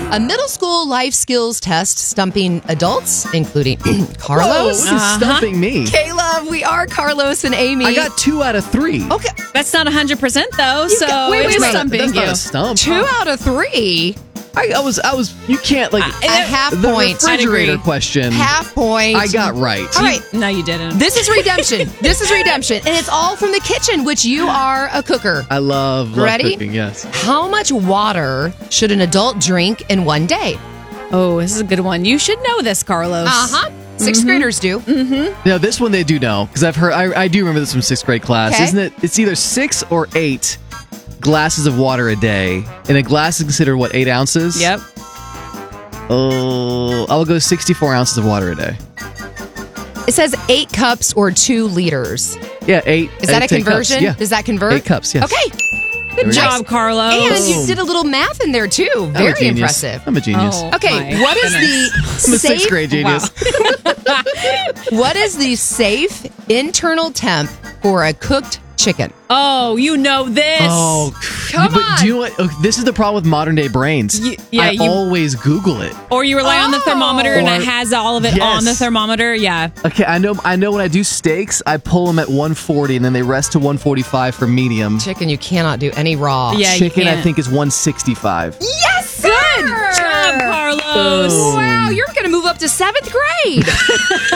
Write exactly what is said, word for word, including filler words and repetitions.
A middle school life skills test stumping adults, including Carlos. Whoa, uh-huh. Stumping me. Caleb, we are Carlos and Amy. I got two out of three. Okay. That's not one hundred percent, though, You so got- wait, it's wait, wait. stumping That's you. not a stump. Two out of three. I, I was, I was, you can't, like, A half the point. refrigerator I'd agree. question. Half point. I got right. All right. No, you didn't. This is redemption. This is redemption. And it's all from the kitchen, which you are a cooker. I love, love Ready? cooking, yes. How much water should an adult drink in one day? Oh, this is a good one. You should know this, Carlos. Uh-huh. Sixth graders do. Now, this one they do know, because I've heard, I, I do remember this from sixth grade class. Okay. Isn't it? It's either six or eight glasses of water a day. And a glass is considered, what, eight ounces? Yep. Oh, I'll go sixty-four ounces of water a day. It says eight cups or two liters. Yeah, eight. Is that a eight cups, conversion? yeah. Does that convert? Eight cups, yes. Okay. Good we go. job, Carlos. And you Boom. did a little math in there, too. I'm a Very genius. impressive. I'm a genius. Oh. Okay, My what is goodness. the I'm a safe? sixth grade genius. What is the safe internal temp for a cooked chicken? Oh, you know this. Oh, Come but on. do you know what? Okay, this is the problem with modern day brains. Y- yeah, I you- always Google it. Or you rely on the Oh. thermometer and Or- it has all of it Yes. on the thermometer. Yeah. Okay, I know. I know when I do steaks, I pull them at one forty, and then they rest to one forty-five for medium. Chicken, you cannot do any raw. Yeah, you Chicken, I can't. think, is one sixty-five. Yes, Good job, Carlos. Oh. Wow, you're going to move up to seventh grade.